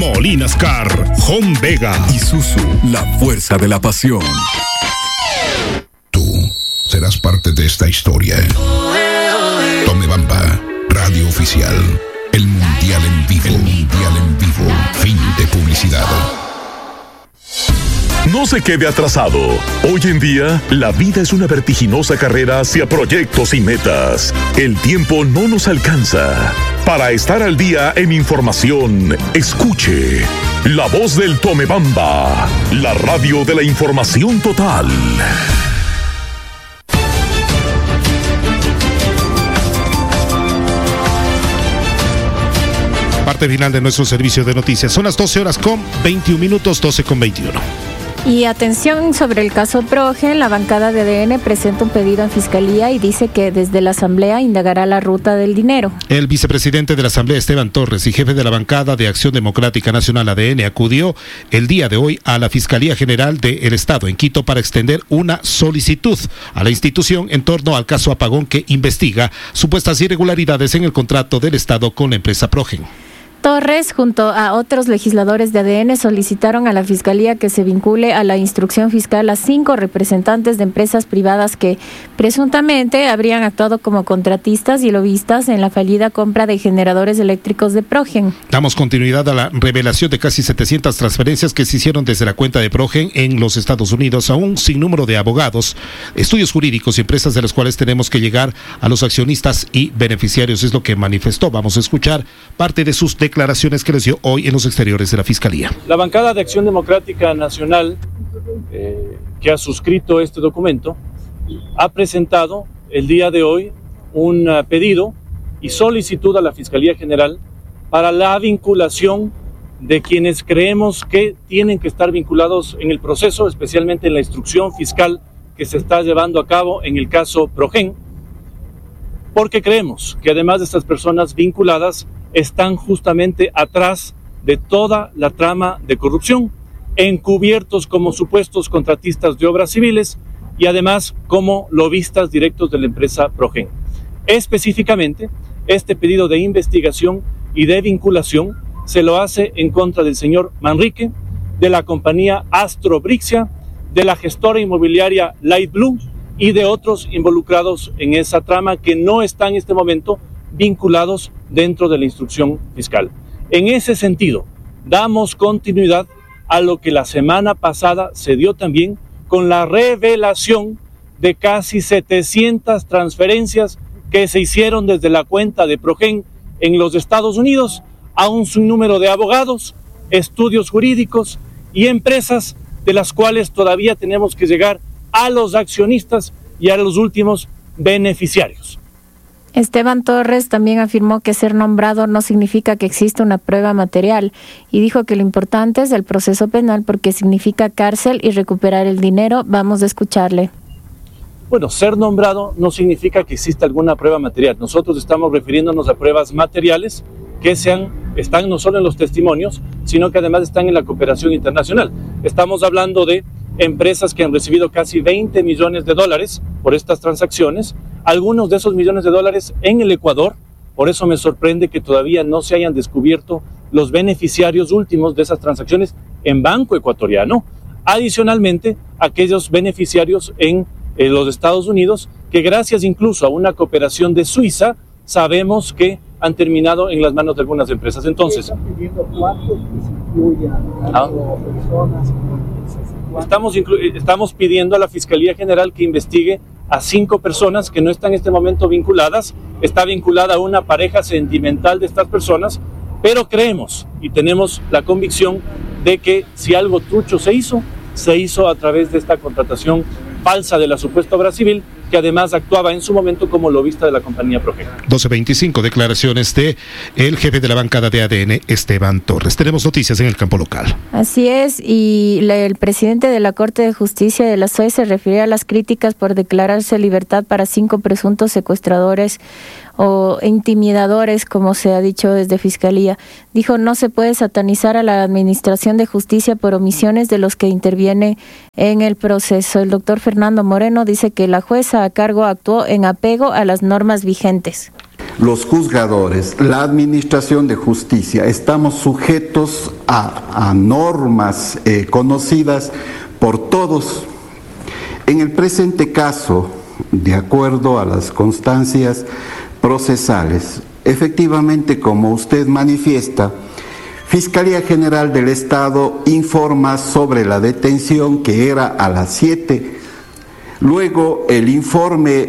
Molinas Car, Home Vega, Isuzu, la fuerza de la pasión. Tú serás parte de esta historia. Tomebamba, radio oficial. El Mundial en vivo. El Mundial en vivo. Fin de publicidad. No se quede atrasado. Hoy en día, la vida es una vertiginosa carrera hacia proyectos y metas. El tiempo no nos alcanza. Para estar al día en información, escuche La Voz del Tomebamba, la radio de la información total. Parte final de nuestro servicio de noticias. Son las 12:21, 12:21. Y atención sobre el caso Progen, la bancada de ADN presenta un pedido en Fiscalía y dice que desde la Asamblea indagará la ruta del dinero. El vicepresidente de la Asamblea, Esteban Torres, y jefe de la bancada de Acción Democrática Nacional ADN acudió el día de hoy a la Fiscalía General del Estado en Quito para extender una solicitud a la institución en torno al caso Apagón que investiga supuestas irregularidades en el contrato del Estado con la empresa Progen. Torres, junto a otros legisladores de ADN, solicitaron a la Fiscalía que se vincule a la instrucción fiscal a 5 representantes de empresas privadas que presuntamente habrían actuado como contratistas y lobistas en la fallida compra de generadores eléctricos de Progen. Damos continuidad a la revelación de casi 700 transferencias que se hicieron desde la cuenta de Progen en los Estados Unidos a un sinnúmero de abogados, estudios jurídicos y empresas de las cuales tenemos que llegar a los accionistas y beneficiarios, es lo que manifestó. Vamos a escuchar parte de sus declaraciones que les dio hoy en los exteriores de la Fiscalía. La bancada de Acción Democrática Nacional, que ha suscrito este documento, ha presentado el día de hoy un pedido y solicitud a la Fiscalía General para la vinculación de quienes creemos que tienen que estar vinculados en el proceso, especialmente en la instrucción fiscal que se está llevando a cabo en el caso Progen, porque creemos que además de estas personas vinculadas están justamente atrás de toda la trama de corrupción, encubiertos como supuestos contratistas de obras civiles y además como lobistas directos de la empresa Progen. Específicamente, este pedido de investigación y de vinculación se lo hace en contra del señor Manrique, de la compañía Astro Brixia, de la gestora inmobiliaria Light Blue y de otros involucrados en esa trama que no están en este momento vinculados dentro de la instrucción fiscal. En ese sentido, damos continuidad a lo que la semana pasada se dio también con la revelación de casi 700 transferencias que se hicieron desde la cuenta de Progen en los Estados Unidos a un sinnúmero de abogados, estudios jurídicos y empresas de las cuales todavía tenemos que llegar a los accionistas y a los últimos beneficiarios. Esteban Torres también afirmó que ser nombrado no significa que exista una prueba material y dijo que lo importante es el proceso penal porque significa cárcel y recuperar el dinero. Vamos a escucharle. Bueno, ser nombrado no significa que exista alguna prueba material. Nosotros estamos refiriéndonos a pruebas materiales que están no solo en los testimonios, sino que además están en la cooperación internacional. Estamos hablando de empresas que han recibido casi $20 millones por estas transacciones, algunos de esos millones de dólares en el Ecuador. Por eso me sorprende que todavía no se hayan descubierto los beneficiarios últimos de esas transacciones en Banco Ecuatoriano. Adicionalmente, aquellos beneficiarios en los Estados Unidos, que gracias incluso a una cooperación de Suiza, sabemos que han terminado en las manos de algunas empresas. Entonces, ¿están pidiendo cuántos que se incluyan personas? Estamos pidiendo a la Fiscalía General que investigue a 5 personas que no están en este momento vinculadas. Está vinculada a una pareja sentimental de estas personas, pero creemos y tenemos la convicción de que si algo trucho se hizo a través de esta contratación falsa de la supuesta obra civil, que además actuaba en su momento como lobista de la compañía Progen. 12:25, declaraciones de el jefe de la bancada de ADN, Esteban Torres. Tenemos noticias en el campo local. Así es, y el presidente de la Corte de Justicia de la SOE se refirió a las críticas por declararse libertad para 5 presuntos secuestradores o intimidadores, como se ha dicho desde Fiscalía. Dijo, no se puede satanizar a la Administración de Justicia por omisiones de los que intervienen en el proceso. El doctor Fernando Moreno dice que la jueza a cargo actuó en apego a las normas vigentes. los juzgadores, la administración de justicia, estamos sujetos a normas conocidas por todos. En el presente caso, de acuerdo a las constancias procesales, efectivamente, como usted manifiesta, Fiscalía General del Estado informa sobre la detención que era a las 7. Luego el informe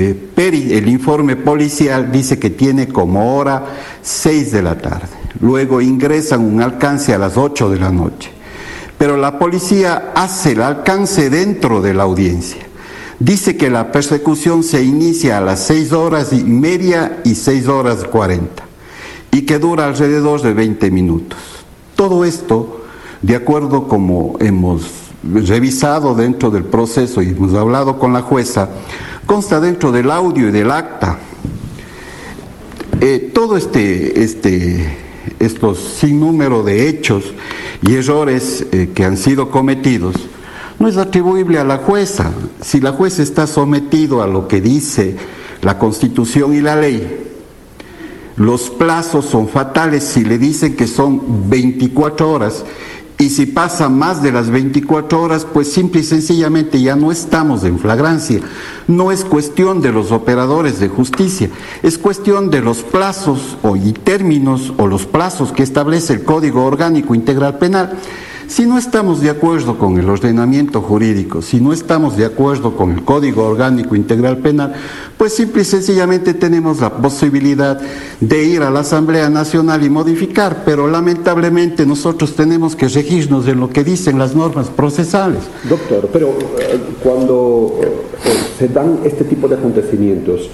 policial dice que tiene como hora 6 de la tarde. Luego ingresan un alcance a las 8 de la noche. Pero la policía hace el alcance dentro de la audiencia. Dice que la persecución se inicia a las 6:30 y 6:40 y que dura alrededor de 20 minutos. Todo esto, de acuerdo como hemos revisado dentro del proceso y hemos hablado con la jueza, consta dentro del audio y del acta. Todo estos sinnúmero de hechos y errores que han sido cometidos no es atribuible a la jueza. Si la jueza está sometido a lo que dice la Constitución y la ley, los plazos son fatales si le dicen que son 24 horas y si pasa más de las 24 horas, pues simple y sencillamente ya no estamos en flagrancia. No es cuestión de los operadores de justicia, es cuestión de los plazos y términos o los plazos que establece el Código Orgánico Integral Penal. Si no estamos de acuerdo con el ordenamiento jurídico, si no estamos de acuerdo con el Código Orgánico Integral Penal, pues simple y sencillamente tenemos la posibilidad de ir a la Asamblea Nacional y modificar, pero lamentablemente nosotros tenemos que regirnos en lo que dicen las normas procesales. Doctor, pero cuando se dan este tipo de acontecimientos,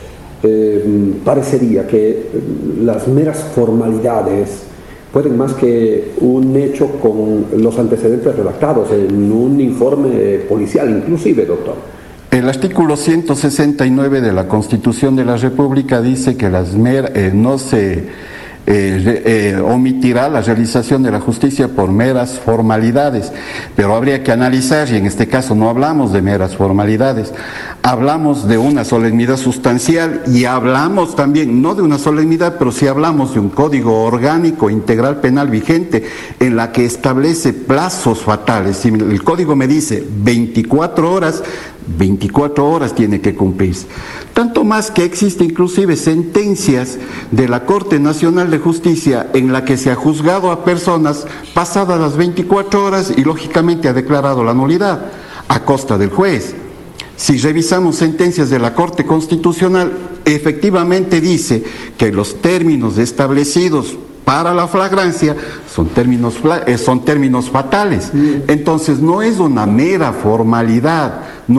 parecería que las meras formalidades pueden más que un hecho con los antecedentes redactados en un informe policial, inclusive, doctor. El artículo 169 de la Constitución de la República dice que no se omitirá la realización de la justicia por meras formalidades, pero habría que analizar, y en este caso no hablamos de meras formalidades, hablamos de una solemnidad sustancial y hablamos también, no de una solemnidad, pero sí hablamos de un Código Orgánico Integral Penal vigente en la que establece plazos fatales. Si el Código me dice 24 horas tiene que cumplirse. Tanto más que existen inclusive sentencias de la Corte Nacional de Justicia en la que se ha juzgado a personas pasadas las 24 horas y lógicamente ha declarado la nulidad a costa del juez. Si revisamos sentencias de la Corte Constitucional, efectivamente dice que los términos establecidos para la flagrancia son términos fatales. Entonces no es una mera formalidad,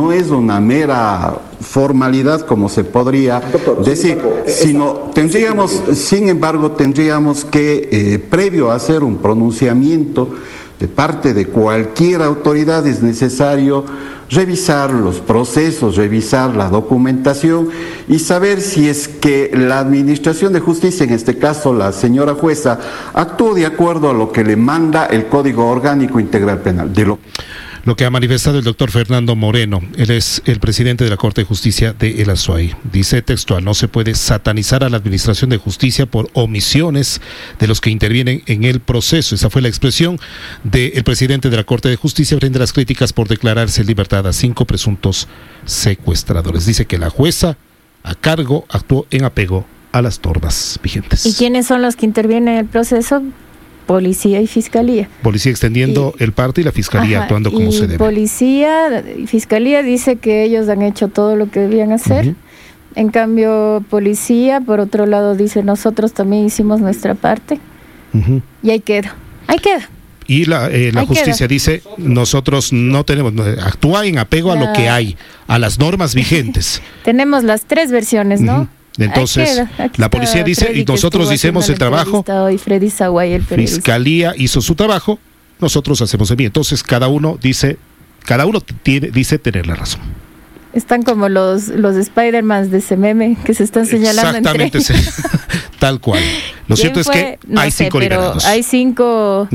como se podría decir, sino sin embargo tendríamos que, previo a hacer un pronunciamiento de parte de cualquier autoridad, es necesario revisar los procesos, revisar la documentación y saber si es que la Administración de Justicia, en este caso la señora jueza, actuó de acuerdo a lo que le manda el Código Orgánico Integral Penal. Lo que ha manifestado el doctor Fernando Moreno, él es el presidente de la Corte de Justicia de El Azuay. Dice textual: no se puede satanizar a la Administración de Justicia por omisiones de los que intervienen en el proceso. Esa fue la expresión del presidente de la Corte de Justicia frente a las críticas por declararse en libertad a 5 presuntos secuestradores. Dice que la jueza a cargo actuó en apego a las normas vigentes. ¿Y quiénes son los que intervienen en el proceso? Policía y Fiscalía. Policía extendiendo el parte y la Fiscalía actuando como se debe. Policía y Fiscalía dice que ellos han hecho todo lo que debían hacer. En cambio, Policía, por otro lado, dice nosotros también hicimos nuestra parte. Y ahí queda. Y la justicia dice, nosotros no tenemos, actúa en apego a lo que hay, a las normas vigentes. Tenemos las 3 versiones, ¿no? Entonces, la policía dice, y nosotros hicimos el trabajo, Fiscalía hizo su trabajo, nosotros hacemos el mío. Entonces, cada uno dice tener la razón. Están como los Spider-Man de ese meme que se están señalando. Exactamente, tal cual. Lo cierto es que hay 5 liberados. Hay 5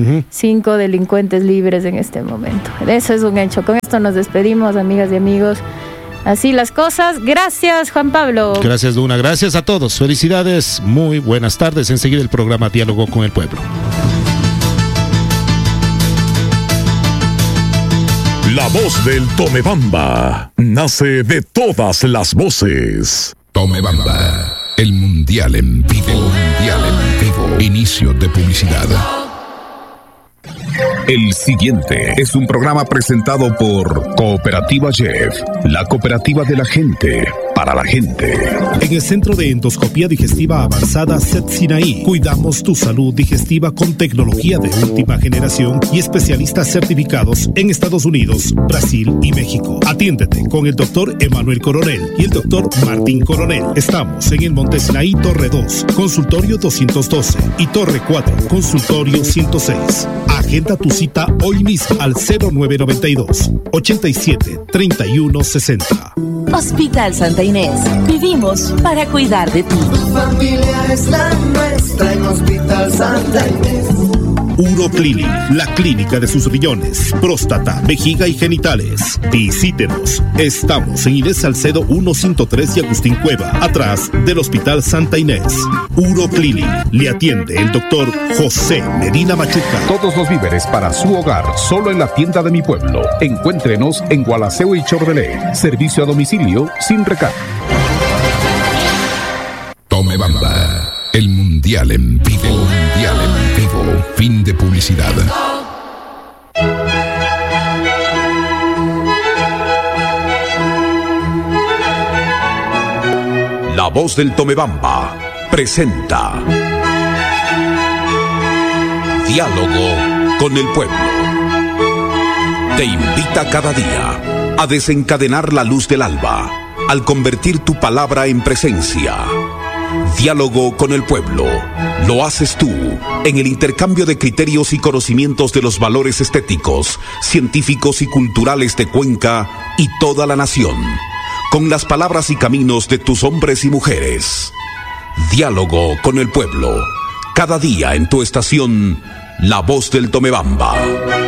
delincuentes libres en este momento. Eso es un hecho. Con esto nos despedimos, amigas y amigos. Así las cosas. Gracias, Juan Pablo. Gracias, Duna. Gracias a todos. Felicidades. Muy buenas tardes. Enseguida el programa Diálogo con el Pueblo. La voz del Tomebamba nace de todas las voces. Tomebamba, el mundial en vivo. Mundial en vivo. Inicio de publicidad. El siguiente es un programa presentado por Cooperativa Jeff, la cooperativa de la gente, para la gente. En el Centro de Endoscopía Digestiva Avanzada CET Sinaí, cuidamos tu salud digestiva con tecnología de última generación y especialistas certificados en Estados Unidos, Brasil y México. Atiéndete con el doctor Emanuel Coronel y el doctor Martín Coronel. Estamos en el Monte Sinaí, Torre 2, consultorio 212 y Torre 4, consultorio 106. Agenda tu cita hoy mismo al 0992 87 31 60. Hospital Santa Inés. Vivimos para cuidar de ti. Tu familia es la nuestra en Hospital Santa Inés. Uroclinic, la clínica de sus riñones, próstata, vejiga y genitales. Visítenos. Estamos en Inés Salcedo 103 y Agustín Cueva, atrás del Hospital Santa Inés. Uroclinic. Le atiende el doctor José Medina Machuca. Todos los víveres para su hogar, solo en la tienda de mi pueblo. Encuéntrenos en Gualaceo y Chordelé. Servicio a domicilio sin recargo. Tomebamba, el mundial en vivo. Mundial en vivo. Fin de publicidad. La voz del Tomebamba presenta Diálogo con el Pueblo. Te invita cada día a desencadenar la luz del alba al convertir tu palabra en presencia. Diálogo con el Pueblo. Lo haces tú en el intercambio de criterios y conocimientos de los valores estéticos, científicos y culturales de Cuenca y toda la nación, con las palabras y caminos de tus hombres y mujeres. Diálogo con el Pueblo. Cada día en tu estación, La Voz del Tomebamba.